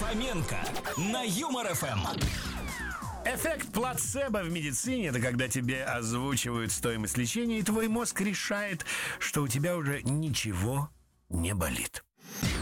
Фоменко на Юмор ФМ. Эффект плацебо в медицине – это когда тебе озвучивают стоимость лечения, и твой мозг решает, что у тебя уже ничего не болит.